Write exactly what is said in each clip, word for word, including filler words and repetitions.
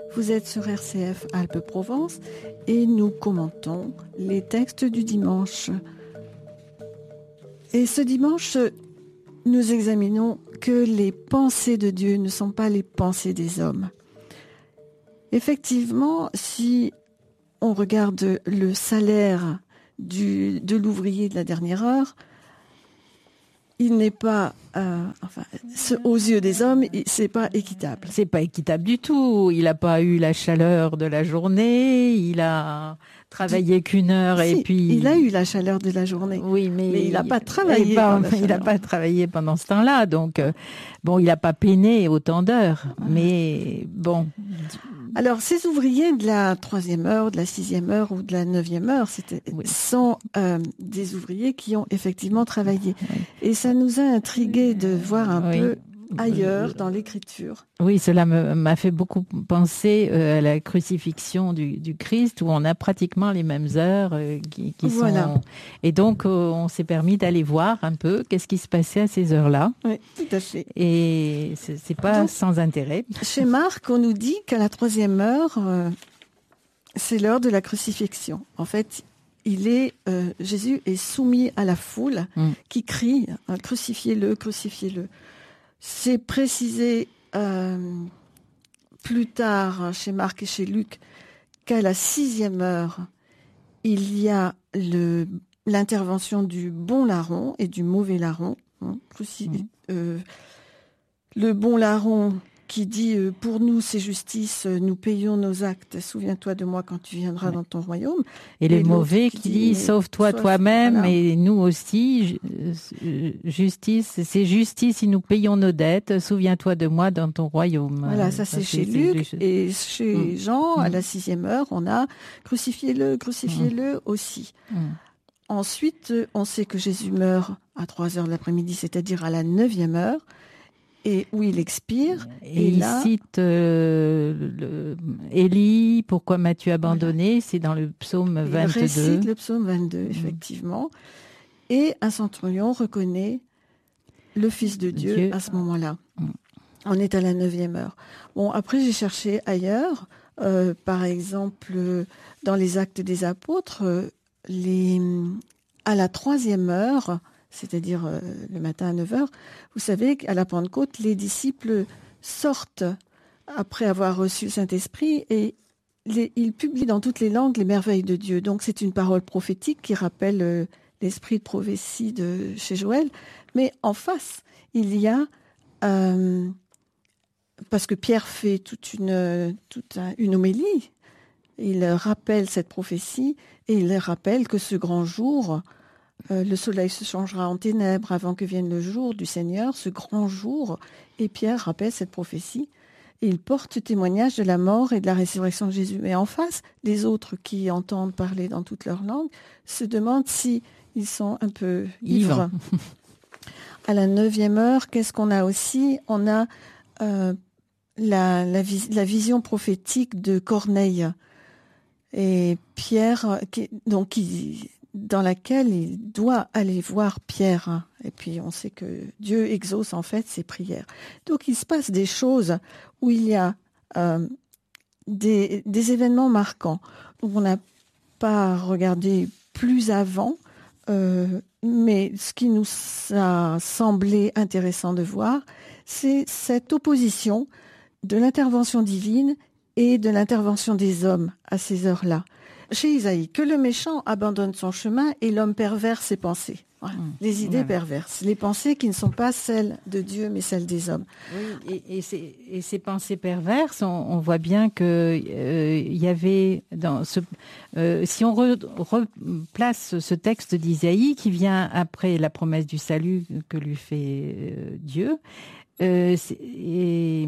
Vous êtes sur R C F Alpes-Provence et nous commentons les textes du dimanche. Et ce dimanche, nous examinons que les pensées de Dieu ne sont pas les pensées des hommes. Effectivement, si on regarde le salaire du, de l'ouvrier de la dernière heure, il n'est pas, euh, enfin, ce, aux yeux des hommes, c'est pas équitable. C'est pas équitable du tout. Il n'a pas eu la chaleur de la journée. Il a travaillé qu'une heure si, et puis. Il a eu la chaleur de la journée. Oui, mais, mais il n'a pas travaillé. Pas, il n'a pas travaillé pendant ce temps-là. Donc, euh, bon, il n'a pas peiné autant d'heures. Voilà. Mais bon. Alors, ces ouvriers de la troisième heure, de la sixième heure ou de la neuvième heure, c'était, oui. sont euh, des ouvriers qui ont effectivement travaillé. Oui. Et ça nous a intrigués de voir un oui. peu ailleurs dans l'écriture. Oui, cela me, m'a fait beaucoup penser euh, à la crucifixion du, du Christ, où on a pratiquement les mêmes heures euh, qui, qui voilà. sont... Et donc, euh, on s'est permis d'aller voir un peu qu'est-ce qui se passait à ces heures-là. Oui, tout à fait. Et c'est, c'est pas donc, sans intérêt. Chez Marc, on nous dit qu'à la troisième heure, euh, c'est l'heure de la crucifixion. En fait, il est, euh, Jésus est soumis à la foule mm. qui crie hein, « Crucifiez-le, crucifiez-le ». C'est précisé euh, plus tard chez Marc et chez Luc qu'à la sixième heure, il y a le, l'intervention du bon larron et du mauvais larron. Hein, cruci- mmh. euh, le bon larron qui dit euh, « Pour nous, c'est justice, nous payons nos actes, souviens-toi de moi quand tu viendras ouais. dans ton royaume ». Et, et le mauvais qui, qui dit « Sauve-toi sauve, toi-même voilà. et nous aussi, justice, c'est justice si nous payons nos dettes, souviens-toi de moi dans ton royaume ». Voilà, ça, ça c'est, c'est chez Luc c'est... et chez mmh. Jean, mmh. à la sixième heure, on a « Crucifiez-le, crucifiez-le mmh. aussi mmh. ». Ensuite, on sait que Jésus meurt à trois heures de l'après-midi, c'est-à-dire à la neuvième heure. Et où il expire. Et, et il là, cite euh, le, Élie, pourquoi m'as-tu abandonné voilà. C'est dans le psaume vingt-deux. Il récite le psaume vingt-deux, mmh. effectivement. Et un centurion reconnaît le Fils de Dieu, Dieu. à ce moment-là. Mmh. On est à la neuvième heure. Bon, après, j'ai cherché ailleurs. Euh, par exemple, dans les Actes des Apôtres, les, à la troisième heure, c'est-à-dire euh, le matin à neuf heures, vous savez qu'à la Pentecôte, les disciples sortent après avoir reçu le Saint-Esprit et les, ils publient dans toutes les langues les merveilles de Dieu. Donc c'est une parole prophétique qui rappelle euh, l'esprit de prophétie de chez Joël. Mais en face, il y a... Euh, parce que Pierre fait toute une, toute un, une homélie, il rappelle cette prophétie et il rappelle que ce grand jour... Euh, le soleil se changera en ténèbres avant que vienne le jour du Seigneur, ce grand jour. Et Pierre rappelle cette prophétie. Et il porte témoignage de la mort et de la résurrection de Jésus. Mais en face, les autres qui entendent parler dans toutes leurs langues se demandent si ils sont un peu ivres. À la neuvième heure, qu'est-ce qu'on a aussi ? On a euh, la, la, vis- la vision prophétique de Corneille. Et Pierre, qui, donc, qui... dans laquelle il doit aller voir Pierre. Et puis on sait que Dieu exauce en fait ses prières. Donc il se passe des choses où il y a euh, des, des événements marquants. Donc on n'a pas regardé plus avant, euh, mais ce qui nous a semblé intéressant de voir, c'est cette opposition de l'intervention divine et de l'intervention des hommes à ces heures-là. Chez Isaïe, que le méchant abandonne son chemin et l'homme pervers ses pensées. Voilà. Mmh. Les idées voilà. perverses, les pensées qui ne sont pas celles de Dieu, mais celles des hommes. Oui, et, et, ces, et ces pensées perverses, on, on voit bien que euh, il y avait dans ce, euh, si on re, replace ce texte d'Isaïe qui vient après la promesse du salut que lui fait euh, Dieu, euh, et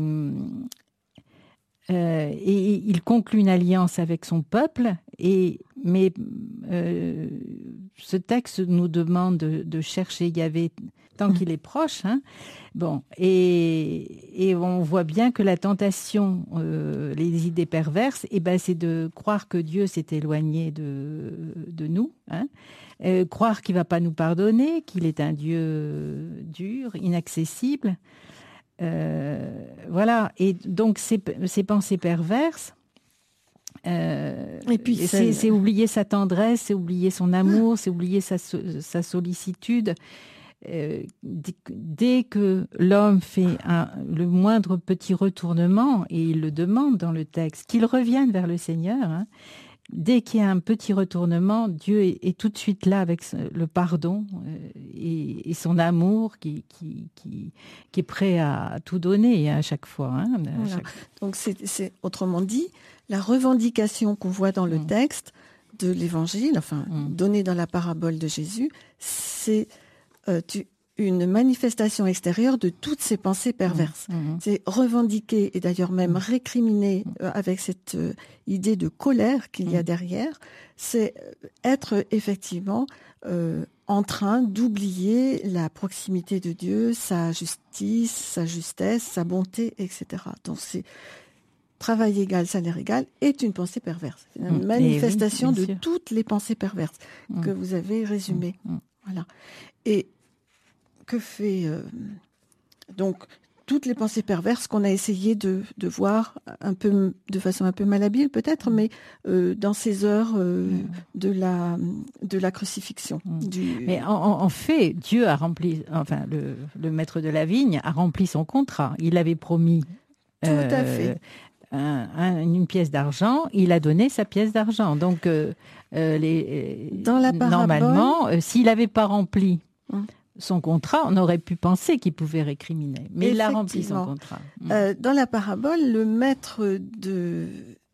Euh, et il conclut une alliance avec son peuple, et, mais euh, ce texte nous demande de, de chercher Yahvé tant qu'il est proche. Hein. Bon, et, et on voit bien que la tentation, euh, les idées perverses, eh ben, c'est de croire que Dieu s'est éloigné de, de nous, hein. Euh, croire qu'il ne va pas nous pardonner, qu'il est un Dieu dur, inaccessible. Euh, voilà. Et donc, ces, ces pensées perverses, euh, et puis c'est, c'est... c'est oublier sa tendresse, c'est oublier son amour, c'est oublier sa, sa sollicitude. Euh, dès, dès que l'homme fait un, le moindre petit retournement, et il le demande dans le texte, qu'il revienne vers le Seigneur, hein, dès qu'il y a un petit retournement, Dieu est, est tout de suite là avec le pardon euh, et, et son amour qui, qui, qui, qui est prêt à tout donner à chaque fois. Hein, à voilà. chaque... Donc c'est, c'est autrement dit, la revendication qu'on voit dans le mmh. texte de l'Évangile, enfin mmh. donnée dans la parabole de Jésus, c'est euh, tu, une manifestation extérieure de toutes ces pensées perverses. Mmh. C'est revendiquer et d'ailleurs même mmh. récriminer euh, avec cette euh, idée de colère qu'il y a derrière, c'est être effectivement euh, en train d'oublier la proximité de Dieu, sa justice, sa justesse, sa bonté, et cetera. Donc c'est travail égal, salaire égal est une pensée perverse. C'est une mmh. manifestation oui, de sûr. Toutes les pensées perverses mmh. que vous avez résumées. Mmh. Voilà. Et que fait euh, donc toutes les pensées perverses qu'on a essayé de, de voir un peu de façon un peu malhabile peut-être, mais euh, dans ces heures euh, mmh. de la de la crucifixion. Mmh. Du... Mais en, en fait, Dieu a rempli, enfin le, le maître de la vigne a rempli son contrat. Il avait promis. Tout euh, à fait. Un, un, une pièce d'argent, il a donné sa pièce d'argent. Donc euh, euh, les dans la parabole, normalement, euh, s'il n'avait pas rempli. Mmh. son contrat, on aurait pu penser qu'il pouvait récriminer. Mais il a rempli son contrat. Euh, dans la parabole, le maître de,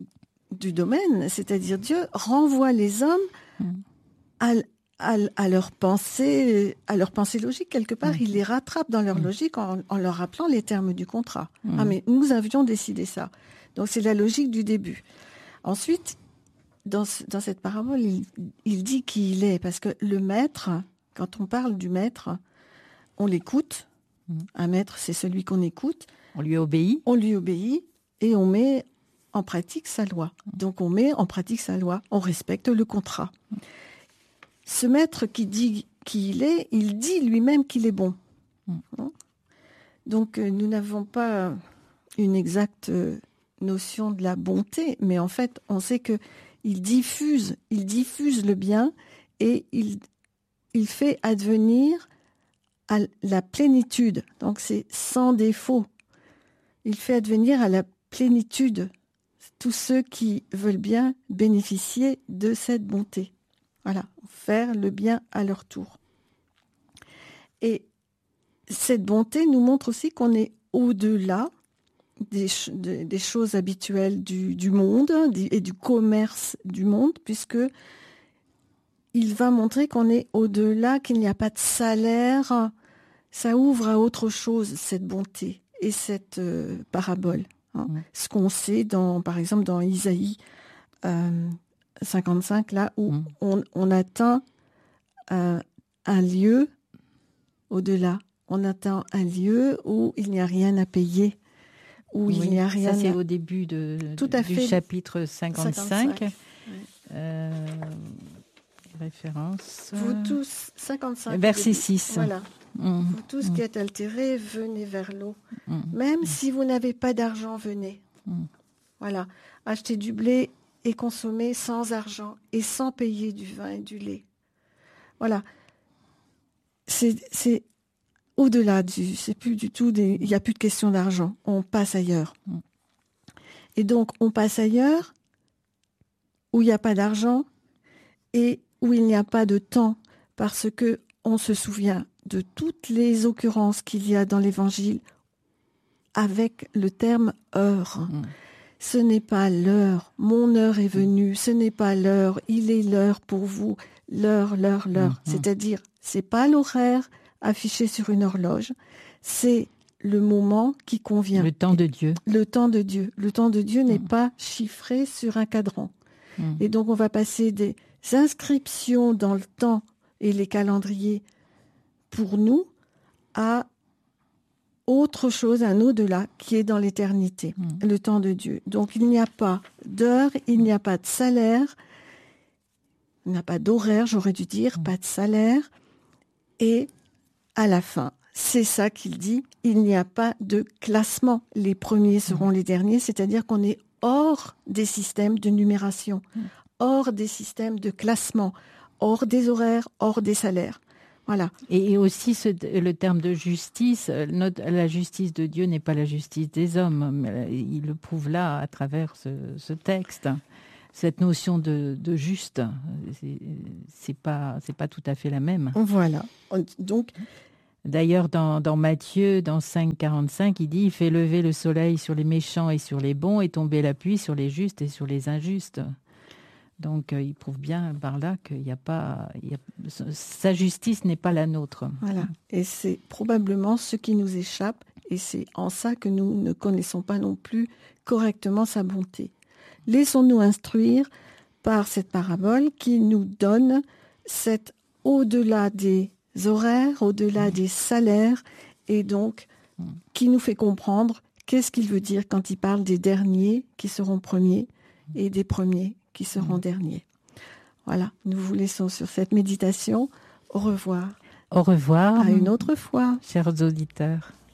du domaine, c'est-à-dire Dieu, renvoie les hommes mm. à, à, à leur pensée, à leur pensée logique. Quelque part, mm. il les rattrape dans leur mm. logique en, en leur rappelant les termes du contrat. Mm. Ah, mais nous avions décidé ça. Donc, c'est la logique du début. Ensuite, dans, dans cette parabole, il, il dit qui il est. Parce que le maître... Quand on parle du maître, on l'écoute. Mmh. Un maître, c'est celui qu'on écoute. On lui obéit. On lui obéit et on met en pratique sa loi. Mmh. Donc on met en pratique sa loi. On respecte le contrat. Mmh. Ce maître qui dit qui il est, il dit lui-même qu'il est bon. Mmh. Donc euh, nous n'avons pas une exacte euh, notion de la bonté, mais en fait, on sait que il diffuse, il diffuse le bien et il Il fait advenir à la plénitude. Donc, c'est sans défaut. Il fait advenir à la plénitude tous ceux qui veulent bien bénéficier de cette bonté. Voilà, faire le bien à leur tour. Et cette bonté nous montre aussi qu'on est au-delà des, de, des choses habituelles du, du monde et du commerce du monde, puisque il va montrer qu'on est au-delà, qu'il n'y a pas de salaire. Ça ouvre à autre chose, cette bonté et cette euh, parabole. Hein. Mmh. Ce qu'on sait, dans, par exemple, dans Isaïe euh, cinquante-cinq, là où mmh. on, on atteint euh, un lieu au-delà. On atteint un lieu où il n'y a rien à payer, où oui, il n'y a rien. Ça, c'est à... au début de, Tout à du fait. chapitre cinquante-cinq. cinquante-cinq. Oui. Euh... Référence. Vous tous, cinquante-cinq. Verset six. Voilà. Mmh. Vous tous mmh. qui êtes altérés, venez vers l'eau. Mmh. Même mmh. si vous n'avez pas d'argent, venez. Mmh. Voilà. Achetez du blé et consommez sans argent et sans payer du vin et du lait. Voilà. C'est, c'est au-delà du... C'est plus du tout... Des, il n'y a plus de question d'argent. On passe ailleurs. Mmh. Et donc, on passe ailleurs où il n'y a pas d'argent et où il n'y a pas de temps, parce que on se souvient de toutes les occurrences qu'il y a dans l'Évangile avec le terme « heure mmh. ». Ce n'est pas l'heure, mon heure est venue, ce n'est pas l'heure, il est l'heure pour vous, l'heure, l'heure, l'heure. Mmh. C'est-à-dire, c'est pas l'horaire affiché sur une horloge, c'est le moment qui convient. Le temps de Dieu. Le temps de Dieu. Le temps de Dieu mmh. n'est pas chiffré sur un cadran. Mmh. Et donc, on va passer des inscriptions dans le temps et les calendriers pour nous à autre chose, un au-delà qui est dans l'éternité, mmh. le temps de Dieu. Donc il n'y a pas d'heure, il n'y a pas de salaire, il n'y a pas d'horaire, j'aurais dû dire, mmh. pas de salaire. Et à la fin, c'est ça qu'il dit. Il n'y a pas de classement. Les premiers seront les derniers, c'est-à-dire qu'on est hors des systèmes de numération, hors des systèmes de classement, hors des horaires, hors des salaires. Voilà. Et aussi ce, le terme de justice, notre, la justice de Dieu n'est pas la justice des hommes. Il le prouve là à travers ce, ce texte. Cette notion de, de juste, c'est, c'est pas, c'est pas tout à fait la même. Voilà. Donc, d'ailleurs, dans, dans Matthieu, dans cinq quarante-cinq, il dit « Il fait lever le soleil sur les méchants et sur les bons et tomber la pluie sur les justes et sur les injustes. » Donc, euh, il prouve bien par là qu'il n'y a pas... Il y a, sa justice n'est pas la nôtre. Voilà. Et c'est probablement ce qui nous échappe. Et c'est en ça que nous ne connaissons pas non plus correctement sa bonté. Laissons-nous instruire par cette parabole qui nous donne cette au-delà des horaires, au-delà des salaires, et donc qui nous fait comprendre qu'est-ce qu'il veut dire quand il parle des derniers qui seront premiers et des premiers qui seront derniers. Voilà, nous vous laissons sur cette méditation. Au revoir. Au revoir. À une autre fois. Chers auditeurs.